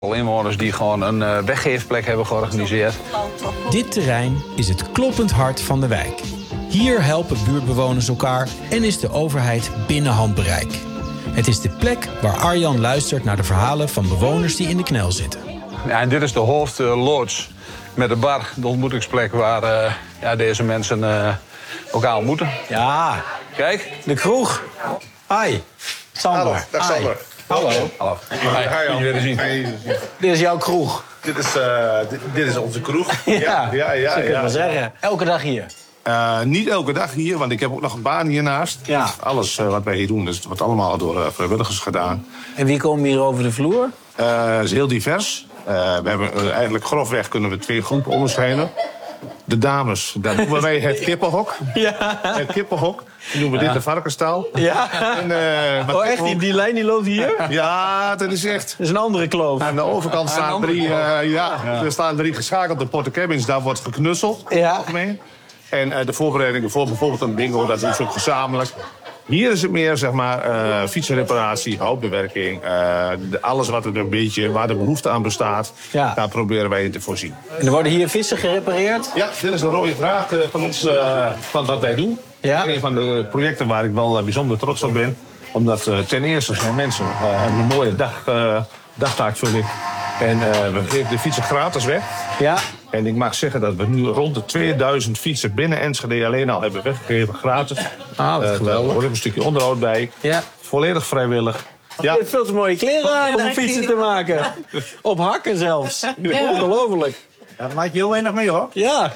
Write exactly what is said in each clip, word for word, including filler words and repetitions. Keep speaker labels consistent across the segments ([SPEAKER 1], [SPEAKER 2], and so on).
[SPEAKER 1] Inwoners die gewoon een uh, weggeefplek hebben georganiseerd.
[SPEAKER 2] Dit terrein is het kloppend hart van de wijk. Hier helpen buurtbewoners elkaar en is de overheid binnen handbereik. Het is de plek waar Arjan luistert naar de verhalen van bewoners die in de knel zitten.
[SPEAKER 1] Ja, en dit is de hoofdloods met de bar, de ontmoetingsplek waar uh, ja, deze mensen uh, elkaar ontmoeten.
[SPEAKER 2] Ja,
[SPEAKER 1] kijk.
[SPEAKER 2] De kroeg. Hi, Sander.
[SPEAKER 3] Hallo, dag Sander.
[SPEAKER 2] Hallo.
[SPEAKER 1] Hallo. Hi, Jan. Weer te zien.
[SPEAKER 2] Dit is jouw kroeg.
[SPEAKER 3] Dit is, uh, dit, dit is onze kroeg.
[SPEAKER 2] Ja,
[SPEAKER 3] ja, ja, ja,
[SPEAKER 2] zo kun je
[SPEAKER 3] ja.
[SPEAKER 2] maar zeggen. Elke dag hier.
[SPEAKER 3] Uh, niet elke dag hier, want ik heb ook nog een baan hiernaast.
[SPEAKER 2] Ja.
[SPEAKER 3] Alles uh, wat wij hier doen, dus het wordt allemaal door uh, vrijwilligers gedaan.
[SPEAKER 2] En wie komen hier over de vloer?
[SPEAKER 3] Uh, het is heel divers. Uh, we hebben uh, eigenlijk grofweg kunnen we twee groepen onderscheiden. De dames, daar noemen wij het kippenhok.
[SPEAKER 2] Ja.
[SPEAKER 3] Het kippenhok. Dan noemen we
[SPEAKER 2] Ja.
[SPEAKER 3] dit de varkensstal.
[SPEAKER 2] Ja.
[SPEAKER 3] En, uh, wat
[SPEAKER 2] Oh, echt? Die, die lijn die loopt hier?
[SPEAKER 3] Ja, dat is echt.
[SPEAKER 2] Dat is een andere kloof.
[SPEAKER 3] Aan de overkant staan drie, uh, ja, ja. Er staan drie geschakelde porte cabins. Daar wordt geknutseld.
[SPEAKER 2] Ja.
[SPEAKER 3] Algemeen. En uh, de voorbereidingen voor bijvoorbeeld een bingo, dat is ook gezamenlijk. Hier is het meer, zeg maar, uh, fietsenreparatie, houtbewerking. Uh, de, alles wat er een beetje, waar de behoefte aan bestaat,
[SPEAKER 2] Ja.
[SPEAKER 3] daar proberen wij in te voorzien.
[SPEAKER 2] En er worden hier vissen gerepareerd?
[SPEAKER 3] Ja, dit is een rode draad uh, van ons, uh, van wat wij doen.
[SPEAKER 2] Ja.
[SPEAKER 3] Een van de projecten waar ik wel uh, bijzonder trots op ben. Omdat uh, ten eerste zijn mensen uh, hebben een mooie dag, uh, dagtaakvulling. En uh, we geven de fietsen gratis weg.
[SPEAKER 2] Ja.
[SPEAKER 3] En ik mag zeggen dat we nu rond de tweeduizend fietsen binnen Enschede alleen al hebben weggegeven, gratis.
[SPEAKER 2] Ah, wat
[SPEAKER 3] Uh,
[SPEAKER 2] geweldig.
[SPEAKER 3] Er hoort ook een stukje onderhoud bij.
[SPEAKER 2] Ja.
[SPEAKER 3] Volledig vrijwillig.
[SPEAKER 2] Je hebt veel te mooie kleren aan om fietsen te maken. Op hakken zelfs. Ongelooflijk.
[SPEAKER 4] Ja, daar maak je heel weinig mee, hoor.
[SPEAKER 2] Ja.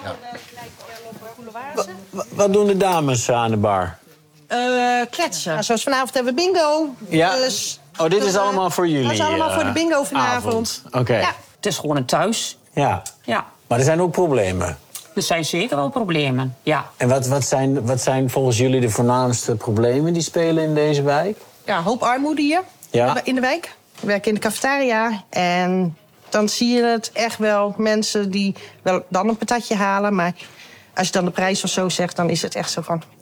[SPEAKER 2] Wa- wa- Wat doen de dames aan de bar?
[SPEAKER 5] Uh, kletsen. Nou, zoals vanavond hebben we bingo.
[SPEAKER 2] Ja.
[SPEAKER 5] Dus,
[SPEAKER 2] Oh, dit
[SPEAKER 5] dus,
[SPEAKER 2] is
[SPEAKER 5] uh,
[SPEAKER 2] allemaal voor jullie?
[SPEAKER 5] Dat is allemaal
[SPEAKER 2] uh,
[SPEAKER 5] voor de bingo vanavond.
[SPEAKER 2] avond. Oké.
[SPEAKER 5] Ja.
[SPEAKER 6] Het is gewoon een thuis.
[SPEAKER 2] Ja.
[SPEAKER 6] Ja,
[SPEAKER 2] Maar er zijn ook problemen.
[SPEAKER 6] er zijn zeker wel problemen. Ja.
[SPEAKER 2] En wat, wat, zijn, wat zijn volgens jullie de voornaamste problemen die spelen in deze wijk?
[SPEAKER 5] Ja, een hoop armoede hier
[SPEAKER 2] Ja.
[SPEAKER 5] in de wijk. We werken in de cafetaria. En dan zie je het echt wel. Mensen die wel dan een patatje halen. Maar als je dan de prijs of zo zegt, dan is het echt zo van...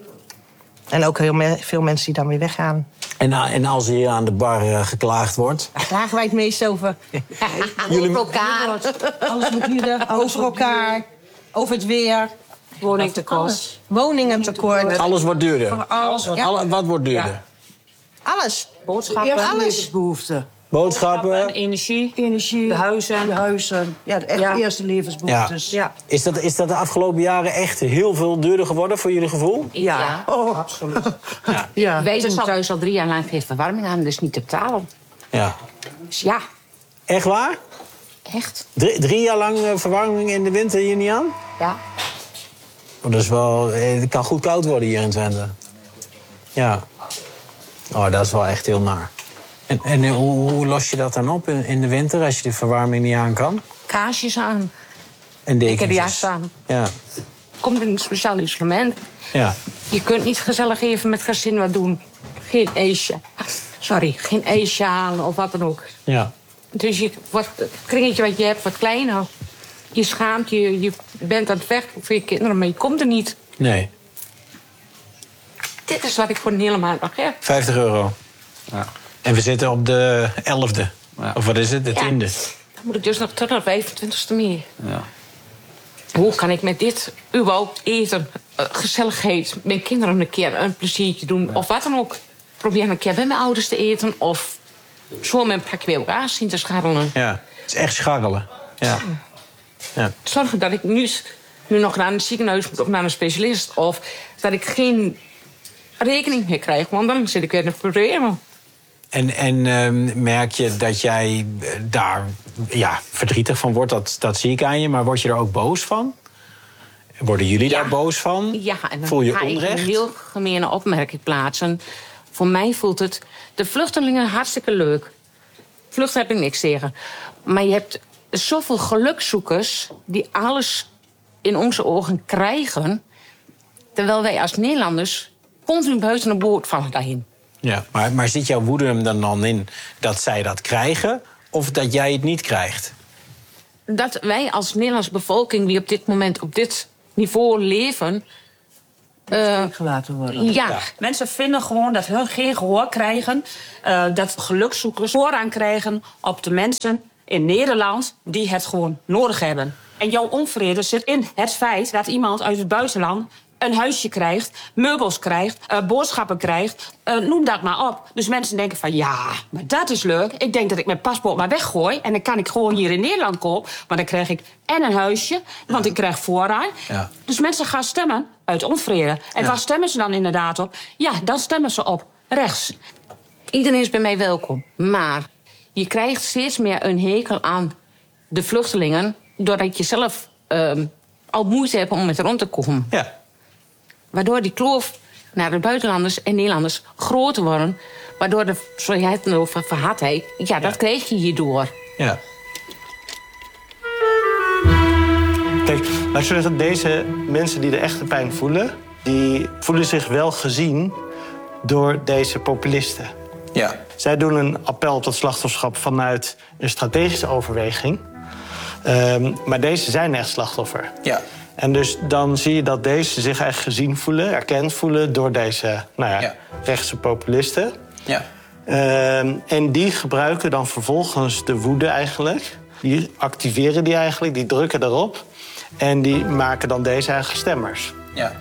[SPEAKER 5] En ook heel me- veel mensen die dan weer weggaan.
[SPEAKER 2] En, uh, en als hier aan de bar uh, geklaagd wordt?
[SPEAKER 5] Daar klagen wij het meest over.
[SPEAKER 2] Jullie-
[SPEAKER 5] Over elkaar. Alles moet duurder. Over elkaar. Over het weer.
[SPEAKER 6] Woningtekort.
[SPEAKER 5] Woningentekort.
[SPEAKER 2] Alles wordt duurder.
[SPEAKER 5] Alles. Ja.
[SPEAKER 2] Alle, wat wordt duurder?
[SPEAKER 5] Alles.
[SPEAKER 6] Boodschappen.
[SPEAKER 5] Alles.
[SPEAKER 4] Levensbehoeften.
[SPEAKER 2] Boodschappen?
[SPEAKER 6] Energie.
[SPEAKER 4] Energie.
[SPEAKER 6] De huizen.
[SPEAKER 4] De huizen. Ja, de echt
[SPEAKER 6] Ja.
[SPEAKER 4] eerste levensbehoeftes.
[SPEAKER 6] Ja.
[SPEAKER 2] Is dat, is dat de afgelopen jaren echt heel veel duurder geworden voor jullie gevoel?
[SPEAKER 6] Ja.
[SPEAKER 4] Oh,
[SPEAKER 6] Absoluut.
[SPEAKER 4] ja.
[SPEAKER 6] Wij doen thuis al drie jaar lang geen verwarming aan, dus niet te betalen.
[SPEAKER 2] Ja.
[SPEAKER 6] Dus ja,
[SPEAKER 2] Echt waar?
[SPEAKER 6] echt.
[SPEAKER 2] Drie, drie jaar lang uh, verwarming in de winter hier niet aan?
[SPEAKER 6] Ja.
[SPEAKER 2] Oh, dat is wel, eh, het kan goed koud worden hier in Twente. Ja. Oh, dat is wel echt heel naar. En, en eh, hoe, hoe los je dat dan op in, in de winter als je de verwarming niet aan kan?
[SPEAKER 6] Kaarsjes aan.
[SPEAKER 2] En
[SPEAKER 6] Ik heb
[SPEAKER 2] dekentjes.
[SPEAKER 6] die staan.
[SPEAKER 2] Ja.
[SPEAKER 6] Komt in een speciaal instrument.
[SPEAKER 2] Ja.
[SPEAKER 6] Je kunt niet gezellig even met gezin wat doen. Geen ijsje. Sorry, geen ijsje halen of wat dan ook.
[SPEAKER 2] Ja.
[SPEAKER 6] Dus je, wat, het kringetje wat je hebt wordt kleiner. Je schaamt je, je bent aan het vechten voor je kinderen, maar je komt er niet.
[SPEAKER 2] Nee.
[SPEAKER 6] Dit is wat ik voor een hele maand nog heb.
[SPEAKER 2] vijftig euro.
[SPEAKER 1] Ja.
[SPEAKER 2] En we zitten op de elfde.
[SPEAKER 1] Ja.
[SPEAKER 2] Of wat is het? De
[SPEAKER 6] Ja.
[SPEAKER 2] tiende.
[SPEAKER 6] Dan moet ik dus nog tot de vijfentwintigste meer.
[SPEAKER 1] Ja.
[SPEAKER 6] Hoe kan ik met dit überhaupt eten, uh, gezelligheid, mijn kinderen een keer een pleziertje doen of wat dan ook? Probeer een keer bij mijn ouders te eten of zo met een pakje bij elkaar zien te scharrelen.
[SPEAKER 2] Ja. Het is echt scharrelen. Ja. Ja.
[SPEAKER 6] Zorgen dat ik nu, nu nog naar een ziekenhuis moet of naar een specialist of dat ik geen rekening meer krijg, want dan zit ik weer in de problemen.
[SPEAKER 2] En, en ehm, merk je dat jij eh, daar ja, verdrietig van wordt? Dat, dat zie ik aan je. Maar word je er ook boos van? Worden jullie
[SPEAKER 6] Ja.
[SPEAKER 2] daar boos van?
[SPEAKER 6] Ja, en dan
[SPEAKER 2] Voel je
[SPEAKER 6] ga ik
[SPEAKER 2] onrecht?
[SPEAKER 6] een heel gemene opmerking plaatsen. Voor mij voelt het de vluchtelingen hartstikke leuk. Vluchten heb ik niks tegen. Maar je hebt zoveel gelukzoekers die alles in onze ogen krijgen, terwijl wij als Nederlanders continu buiten een boot vallen daarin.
[SPEAKER 2] Ja, maar, maar zit jouw woede hem dan, dan in dat zij dat krijgen of dat jij het niet krijgt?
[SPEAKER 6] Dat wij als Nederlandse bevolking die op dit moment op dit niveau leven, Uh,
[SPEAKER 4] gelaten worden.
[SPEAKER 6] Ja.
[SPEAKER 7] Ja. Mensen vinden gewoon dat hun geen gehoor krijgen. Uh, dat gelukzoekers voorrang krijgen op de mensen in Nederland die het gewoon nodig hebben. En jouw onvrede zit in het feit dat iemand uit het buitenland een huisje krijgt, meubels krijgt, uh, boodschappen krijgt, uh, noem dat maar op. Dus mensen denken van, ja, maar dat is leuk. Ik denk dat ik mijn paspoort maar weggooi en dan kan ik gewoon hier in Nederland kopen. Maar dan krijg ik en een huisje, want ik krijg voorrang.
[SPEAKER 2] Ja.
[SPEAKER 7] Dus mensen gaan stemmen uit onvrede. En
[SPEAKER 2] Ja.
[SPEAKER 7] waar stemmen ze dan inderdaad op? Ja, dan stemmen ze op rechts.
[SPEAKER 6] Iedereen is bij mij welkom. Maar je krijgt steeds meer een hekel aan de vluchtelingen, doordat je zelf uh, al moeite hebt om met rond te komen.
[SPEAKER 2] Ja.
[SPEAKER 6] Waardoor die kloof naar de buitenlanders en Nederlanders groter worden. Waardoor de, zoals jij het over verhardheid, ja, dat kreeg je hierdoor.
[SPEAKER 2] Ja.
[SPEAKER 8] Kijk, laat ik zo zeggen, deze mensen die de echte pijn voelen, die voelen zich wel gezien door deze populisten.
[SPEAKER 2] Ja.
[SPEAKER 8] Zij doen een appel tot slachtofferschap vanuit een strategische overweging. Um, maar deze zijn echt slachtoffer.
[SPEAKER 2] Ja.
[SPEAKER 8] En dus dan zie je dat deze zich echt gezien voelen, erkend voelen door deze nou ja,
[SPEAKER 2] Ja.
[SPEAKER 8] rechtse populisten.
[SPEAKER 2] Ja.
[SPEAKER 8] Um, en die gebruiken dan vervolgens de woede eigenlijk. Die activeren die eigenlijk, die drukken erop. En die maken dan deze eigen stemmers.
[SPEAKER 2] Ja.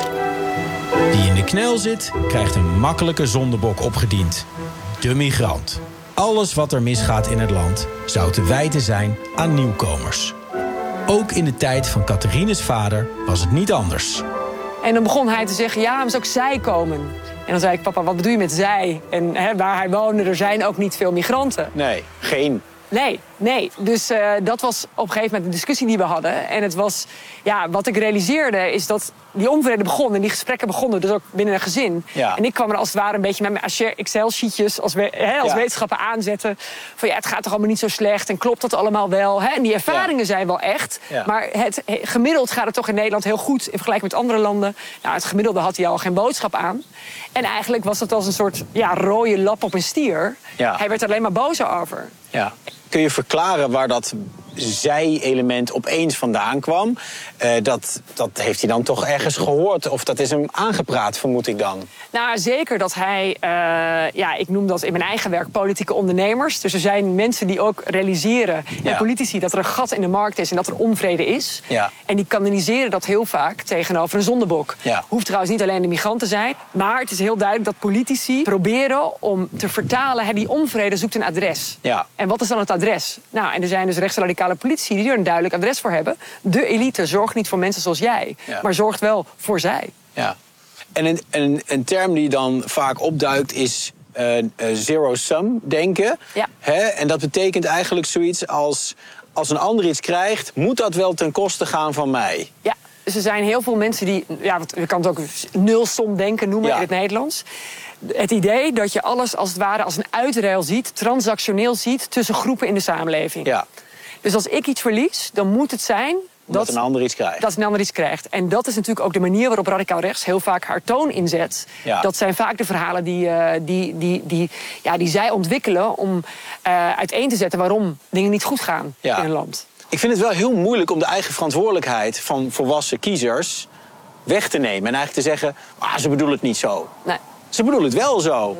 [SPEAKER 2] Die in de knel zit, krijgt een makkelijke zondebok opgediend. De migrant. Alles wat er misgaat in het land zou te wijten zijn aan nieuwkomers. Ook in de tijd van Catharines vader was het niet anders.
[SPEAKER 9] En dan begon hij te zeggen, ja, maar ook zij komen. En dan zei ik, papa, wat bedoel je met zij? En hè, waar hij woonde, er zijn ook niet veel migranten.
[SPEAKER 10] Nee, geen.
[SPEAKER 9] Nee, nee. Dus uh, dat was op een gegeven moment de discussie die we hadden. En het was, ja, wat ik realiseerde is dat die onvrede begon en die gesprekken begonnen, dus ook binnen een gezin.
[SPEAKER 10] Ja.
[SPEAKER 9] En ik kwam er als het ware een beetje met mijn Excel-sheetjes als, we, hè, als
[SPEAKER 10] Ja.
[SPEAKER 9] wetenschapper aanzetten. Van ja, het gaat toch allemaal niet zo slecht en klopt dat allemaal wel? Hè? En die ervaringen
[SPEAKER 10] Ja.
[SPEAKER 9] zijn wel echt.
[SPEAKER 10] Ja.
[SPEAKER 9] Maar het, he, gemiddeld gaat het toch in Nederland heel goed in vergelijking met andere landen. Nou, het gemiddelde had hij al geen boodschap aan. En eigenlijk was het als een soort ja, rode lap op een stier.
[SPEAKER 10] Ja.
[SPEAKER 9] Hij werd er alleen maar boos over.
[SPEAKER 10] Ja. Kun je verklaren waar dat zij-element opeens vandaan kwam? Uh, dat, dat heeft hij dan toch ergens gehoord? Of dat is hem aangepraat, vermoed ik dan?
[SPEAKER 9] Nou, zeker dat hij, uh, ja, ik noem dat in mijn eigen werk politieke ondernemers. Dus er zijn mensen die ook realiseren,
[SPEAKER 10] Ja.
[SPEAKER 9] en politici, dat er een gat in de markt is en dat er onvrede is.
[SPEAKER 10] Ja.
[SPEAKER 9] En die kanaliseren dat heel vaak tegenover een zondebok.
[SPEAKER 10] Ja.
[SPEAKER 9] Hoeft trouwens niet alleen de migranten te zijn, maar het is heel duidelijk dat politici proberen om te vertalen, hè, die onvrede zoekt een adres.
[SPEAKER 10] Ja.
[SPEAKER 9] En wat is dan het adres? Nou, en er zijn dus rechtsradicale politici die er een duidelijk adres voor hebben. De elite zorgt niet voor mensen zoals jij,
[SPEAKER 10] Ja.
[SPEAKER 9] maar zorgt wel voor zij.
[SPEAKER 10] Ja. En een, een, een term die dan vaak opduikt is uh, uh, zero-sum denken.
[SPEAKER 9] Ja.
[SPEAKER 10] Hè? En dat betekent eigenlijk zoiets als, als een ander iets krijgt, moet dat wel ten koste gaan van mij?
[SPEAKER 9] Ja, dus er zijn heel veel mensen die, ja, je kan het ook nulsom denken noemen
[SPEAKER 10] Ja.
[SPEAKER 9] in het Nederlands. Het idee dat je alles als het ware als een uitruil ziet, transactioneel ziet tussen groepen in de samenleving.
[SPEAKER 10] Ja.
[SPEAKER 9] Dus als ik iets verlies, dan moet het zijn
[SPEAKER 10] Dat een ander iets krijgt.
[SPEAKER 9] dat een ander iets krijgt. En dat is natuurlijk ook de manier waarop radicaal rechts heel vaak haar toon inzet.
[SPEAKER 10] Ja.
[SPEAKER 9] Dat zijn vaak de verhalen die, uh, die, die, die, ja, die zij ontwikkelen om uh, uiteen te zetten waarom dingen niet goed gaan
[SPEAKER 10] Ja.
[SPEAKER 9] in een land.
[SPEAKER 10] Ik vind het wel heel moeilijk om de eigen verantwoordelijkheid van volwassen kiezers weg te nemen. En eigenlijk te zeggen, ah, ze bedoelen het niet zo.
[SPEAKER 9] Nee.
[SPEAKER 10] Ze bedoelen het wel zo.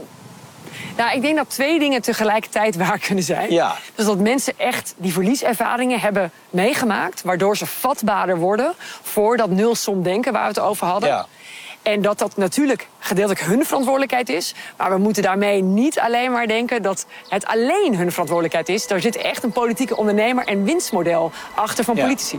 [SPEAKER 9] Nou, ik denk dat twee dingen tegelijkertijd waar kunnen zijn.
[SPEAKER 10] Ja.
[SPEAKER 9] Dus dat mensen echt die verlieservaringen hebben meegemaakt, waardoor ze vatbaarder worden voor dat nulsom denken waar we het over hadden.
[SPEAKER 10] Ja.
[SPEAKER 9] En dat dat natuurlijk gedeeltelijk hun verantwoordelijkheid is. Maar we moeten daarmee niet alleen maar denken dat het alleen hun verantwoordelijkheid is. Daar zit echt een politieke ondernemer en winstmodel achter van
[SPEAKER 10] Ja.
[SPEAKER 9] politici.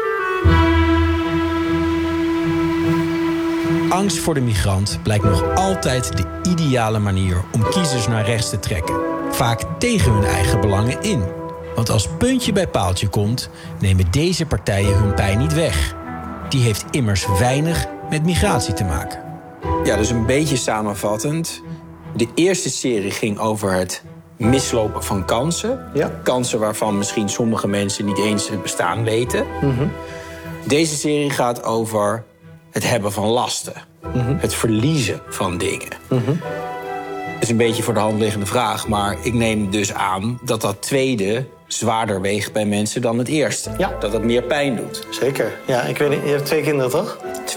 [SPEAKER 2] Angst voor de migrant blijkt nog altijd de ideale manier om kiezers naar rechts te trekken. Vaak tegen hun eigen belangen in. Want als puntje bij paaltje komt, nemen deze partijen hun pijn niet weg. Die heeft immers weinig met migratie te maken.
[SPEAKER 11] Ja, dus een beetje samenvattend. De eerste serie ging over het mislopen van kansen.
[SPEAKER 8] Ja.
[SPEAKER 11] Kansen waarvan misschien sommige mensen niet eens het bestaan weten.
[SPEAKER 8] Mm-hmm.
[SPEAKER 11] Deze serie gaat over het hebben van lasten.
[SPEAKER 8] Mm-hmm.
[SPEAKER 11] Het verliezen van dingen.
[SPEAKER 8] Mm-hmm.
[SPEAKER 11] Dat is een beetje voor de hand liggende vraag. Maar ik neem dus aan dat dat tweede zwaarder weegt bij mensen dan het eerste.
[SPEAKER 8] Ja.
[SPEAKER 11] Dat het meer pijn doet.
[SPEAKER 8] Zeker. Ja, ik weet niet, je hebt twee kinderen, toch?
[SPEAKER 11] Twee.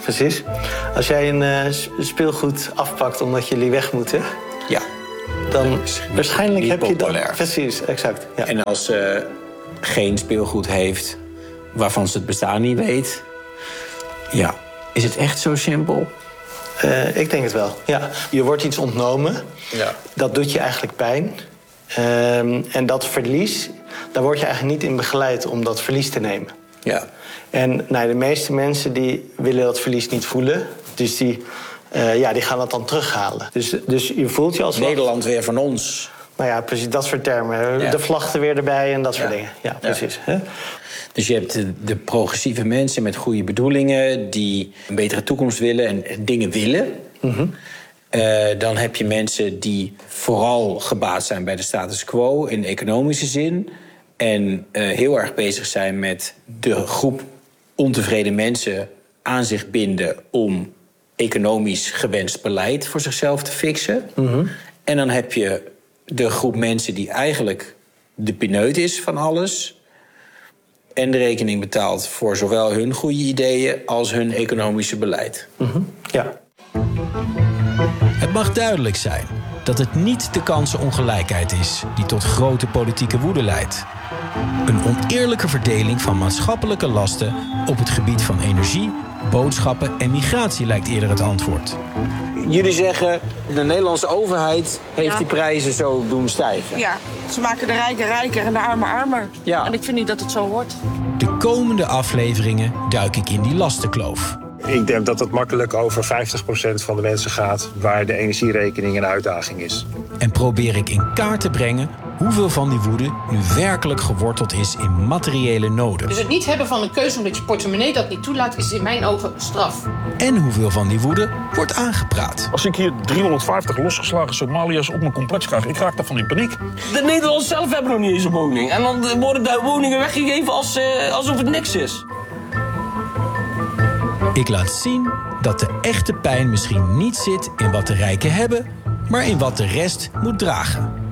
[SPEAKER 8] precies. Als jij een uh, speelgoed afpakt omdat jullie weg moeten...
[SPEAKER 11] Ja.
[SPEAKER 8] Dan waarschijnlijk
[SPEAKER 11] niet
[SPEAKER 8] heb je dat...
[SPEAKER 11] populair.
[SPEAKER 8] Precies, exact. Ja.
[SPEAKER 11] En als ze geen speelgoed heeft waarvan ze het bestaan niet weet... Ja, is het echt zo simpel?
[SPEAKER 8] Uh, ik denk het wel, ja. Je wordt iets ontnomen.
[SPEAKER 11] Ja.
[SPEAKER 8] Dat doet je eigenlijk pijn. Um, en dat verlies, daar word je eigenlijk niet in begeleid om dat verlies te nemen.
[SPEAKER 11] Ja.
[SPEAKER 8] En nou, de meeste mensen die willen dat verlies niet voelen. Dus die, uh, ja, die gaan dat dan terughalen. Dus, dus je voelt je als...
[SPEAKER 11] Nederland weer van ons.
[SPEAKER 8] Nou ja, precies dat soort termen. Ja. De vlag er weer erbij en dat soort ja. dingen. Ja, precies. Ja.
[SPEAKER 11] Dus je hebt de, de progressieve mensen met goede bedoelingen... die een betere toekomst willen en dingen willen.
[SPEAKER 8] Mm-hmm.
[SPEAKER 11] Uh, dan heb je mensen die vooral gebaat zijn bij de status quo... in economische zin. En uh, heel erg bezig zijn met de groep ontevreden mensen aan zich binden... om economisch gewenst beleid voor zichzelf te fixen.
[SPEAKER 8] Mm-hmm.
[SPEAKER 11] En dan heb je de groep mensen die eigenlijk de pineut is van alles... en de rekening betaalt voor zowel hun goede ideeën als hun economische beleid.
[SPEAKER 8] Mm-hmm. Ja.
[SPEAKER 2] Het mag duidelijk zijn dat het niet de kansenongelijkheid is die tot grote politieke woede leidt. Een oneerlijke verdeling van maatschappelijke lasten op het gebied van energie, boodschappen en migratie lijkt eerder het antwoord.
[SPEAKER 11] Jullie zeggen, de Nederlandse overheid heeft
[SPEAKER 4] Ja.
[SPEAKER 11] die prijzen zo doen stijgen.
[SPEAKER 4] Ja, ze maken de rijken rijker en de armen armer.
[SPEAKER 11] Ja.
[SPEAKER 4] En ik vind niet dat het zo hoort.
[SPEAKER 2] De komende afleveringen duik ik in die lastenkloof.
[SPEAKER 12] Ik denk dat het makkelijk over vijftig procent van de mensen gaat... waar de energierekening een uitdaging is.
[SPEAKER 2] En probeer ik in kaart te brengen hoeveel van die woede nu werkelijk geworteld is in materiële noden.
[SPEAKER 13] Dus het niet hebben van een keuze omdat je portemonnee dat niet toelaat... is in mijn ogen straf.
[SPEAKER 2] En hoeveel van die woede wordt aangepraat.
[SPEAKER 14] Als ik hier driehonderdvijftig losgeslagen Somaliërs op mijn complex krijg... ik raak daarvan in paniek.
[SPEAKER 15] De Nederlanders zelf hebben nog niet eens een woning. En dan worden de woningen weggegeven als, uh, alsof het niks is.
[SPEAKER 2] Ik laat zien dat de echte pijn misschien niet zit in wat de rijken hebben... maar in wat de rest moet dragen.